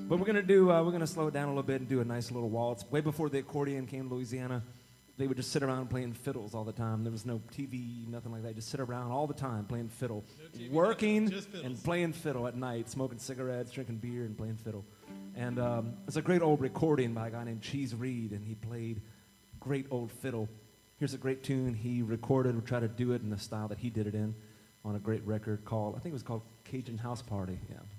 But we're gonna slow it down a little bit and do a nice little waltz. Way before the accordion came to Louisiana, they would just sit around playing fiddles all the time. There was no TV, nothing like that. Just sit around all the time playing fiddle, No TV, working just fiddles. and playing fiddle at night, smoking cigarettes, drinking beer, and playing fiddle. And it's a great old recording by a guy named Cheese Reed, and he played great old fiddle. Here's a great tune he recorded. We'll try to do it in the style that he did it in on a great record called, I think it was called Cajun House Party. Yeah.